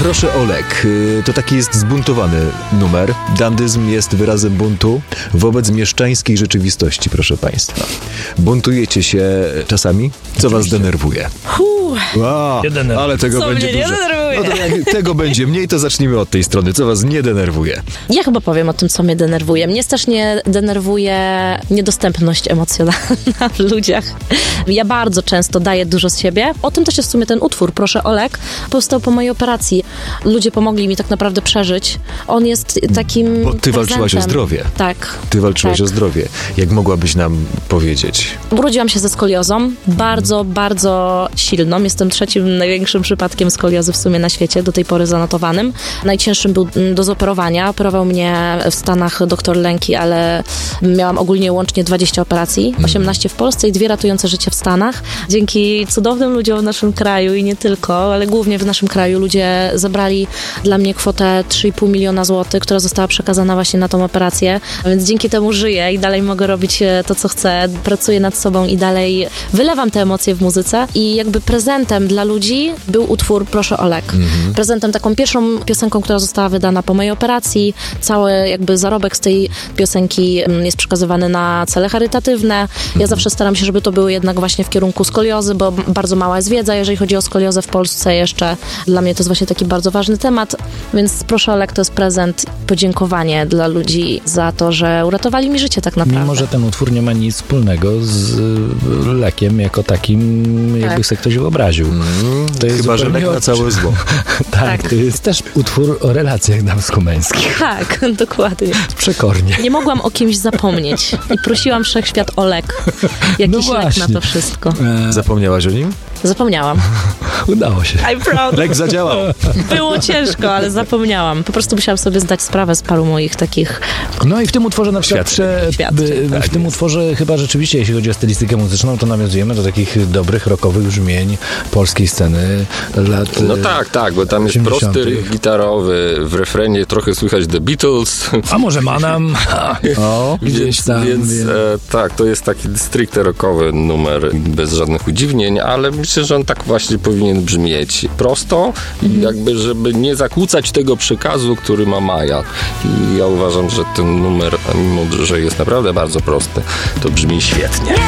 Proszę Olek, to taki jest zbuntowany numer. Dandyzm jest wyrazem buntu wobec mieszczańskiej rzeczywistości, proszę państwa. Buntujecie się czasami? Co was denerwuje? Ale tego Co będzie mnie nie dużo. denerwuje? No to jak tego będzie mniej, to zacznijmy od tej strony. Co was nie denerwuje? Ja chyba powiem o tym, co mnie denerwuje. Mnie strasznie denerwuje niedostępność emocjonalna w ludziach. Ja bardzo często daję dużo z siebie. O tym też jest w sumie ten utwór, Proszę Olek, powstał po mojej operacji. Ludzie pomogli mi tak naprawdę przeżyć. On jest takim Bo ty walczyłaś o prezentem. zdrowie. Tak. Ty walczyłaś tak. o zdrowie. Jak mogłabyś nam powiedzieć? Urodziłam się ze skoliozą, bardzo, bardzo silną. Jestem trzecim największym przypadkiem skoliozy w sumie na świecie, do tej pory zanotowanym. Najcięższym był do zoperowania. Operował mnie w Stanach doktor Lęki, ale miałam ogólnie łącznie 20 operacji, 18 w Polsce i 2 ratujące życie w Stanach. Dzięki cudownym ludziom w naszym kraju i nie tylko, ale głównie w naszym kraju ludzie zebrali dla mnie kwotę 3,5 miliona złotych, która została przekazana właśnie na tą operację, więc dzięki temu żyję i dalej mogę robić to, co chcę. Pracuję nad sobą i dalej wylewam te emocje w muzyce i jakby prezentem dla ludzi był utwór Proszę Olek. Prezentem, taką pierwszą piosenką, która została wydana po mojej operacji. Cały jakby zarobek z tej piosenki jest przekazywany na cele charytatywne. Ja zawsze staram się, żeby to było jednak właśnie w kierunku skoliozy, bo bardzo mała jest wiedza, jeżeli chodzi o skoliozę w Polsce jeszcze. Dla mnie to jest właśnie taki bardzo ważny temat, więc Proszę Olek to jest prezent, podziękowanie dla ludzi za to, że uratowali mi życie tak naprawdę. Mimo że ten utwór nie ma nic wspólnego z lekiem jako takim, jakby sobie ktoś wyobraził. To jest Chyba, że zupełnie lek na całe zło. Tak, to jest też utwór o relacjach damsko-męskich. Tak, dokładnie. Przekornie. Nie mogłam o kimś zapomnieć i prosiłam wszechświat o lek. Jakiś lek na właśnie. to wszystko. Zapomniałaś o nim? Zapomniałam. Udało się. I'm proud. Lek zadziałał. Było ciężko, ale zapomniałam. Po prostu musiałam sobie zdać sprawę z paru moich takich... No i w tym utworze na przykład Świadczeń. w tym utworze chyba rzeczywiście, jeśli chodzi o stylistykę muzyczną, to nawiązujemy do takich dobrych rockowych brzmień polskiej sceny lat No tak, bo tam jest 80. prosty riff gitarowy, w refrenie trochę słychać The Beatles. A może Manam? O, gdzieś tam. Więc tak, to jest taki stricte rockowy numer, bez żadnych udziwnień, ale myślę, że on tak właśnie powinien brzmieć prosto i jakby, żeby nie zakłócać tego przekazu, który ma Maja. I ja uważam, że ten numer, mimo że jest naprawdę bardzo prosty, to brzmi świetnie.